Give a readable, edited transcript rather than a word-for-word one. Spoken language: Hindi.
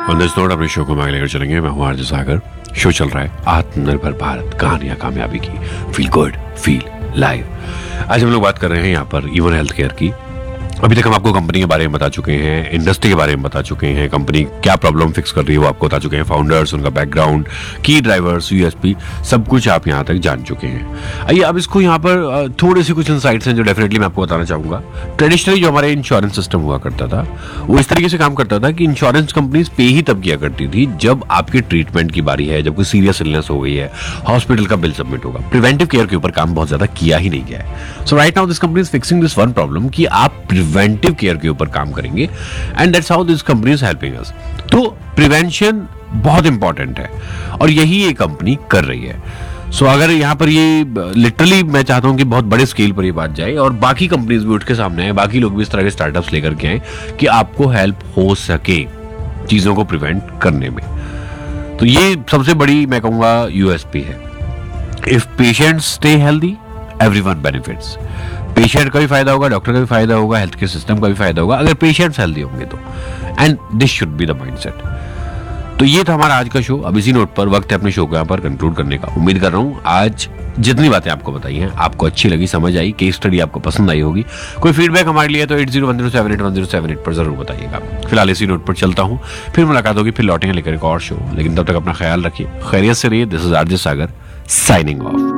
ऑन दिस नोट अपने शो को आगे लेकर चलेंगे। मैं हूं आरजे सागर। शो चल रहा है आत्मनिर्भर भारत, कहानियां कामयाबी की। Feel good, feel live. आज हम लोग बात कर रहे हैं यहाँ पर इवन हेल्थ केयर की। अभी तक हम आपको कंपनी के बारे में बता चुके हैं, इंडस्ट्री के बारे में बता चुके हैं, कंपनी क्या प्रॉब्लम फिक्स कर रही है वो आपको बता चुके हैं, फाउंडर्स, उनका बैकग्राउंड, की ड्राइवर्स, यूएसपी, सब कुछ आप यहाँ तक जान चुके हैं। आइए अब इसको यहाँ पर थोड़े से कुछ इनसाइट्स हैं जो डेफिनेटली मैं आपको बताना चाहूंगा। ट्रेडिशनली जो हमारे इंश्योरेंस सिस्टम हुआ करता था वो इस तरीके से काम करता था कि इंश्योरेंस कंपनीज पे ही तब किया करती थी जब आपके ट्रीटमेंट की बारी है, जब कोई सीरियस इलनेस हो गई है, हॉस्पिटल का बिल सबमिट होगा। प्रिवेंटिव केयर के ऊपर काम बहुत ज्यादा किया ही नहीं गया है। सो right now this company is fixing this one problem कि आप प्रिवेंटिव केयर के ऊपर काम करेंगे and that's how this company is helping us. तो प्रिवेंशन बहुत इंपॉर्टेंट है और यही ये कंपनी कर रही है। सो अगर यहाँ पर ये लिटरली मैं चाहता हूं कि बहुत बड़े स्केल पर ये बात जाए और बाकी कंपनीज भी उठ के सामने आए, बाकी लोग भी इस तरह के स्टार्टअप्स लेकर के आए कि आपको हेल्प हो सके चीजों को प्रिवेंट करने में। तो ये सबसे बड़ी मैं कहूंगा यूएसपी है। If patients stay healthy, everyone benefits. Patient का भी फायदा होगा, डॉक्टर का भी फायदा होगा, हेल्थ केयर सिस्टम का भी फायदा होगा अगर पेशेंट्स हेल्दी होंगे तो। And this should be the mindset. तो ये था हमारा आज का शो। अब इसी नोट पर वक्त है अपने शो को यहाँ पर कंक्लूड करने का। उम्मीद कर रहा हूँ आज जितनी बातें आपको बताई हैं आपको अच्छी लगी, समझ आई, केस स्टडी आपको पसंद आई होगी। कोई फीडबैक हमारे लिए तो 8010781078 पर जरूर बताइएगा। फिलहाल इसी नोट पर चलता हूँ, फिर मुलाकात होगी, फिर लौटेंगे लेकर एक और शो। लेकिन तब तक अपना ख्याल रखिए, खैरियत से रहिए। This is RJ Sagar signing off.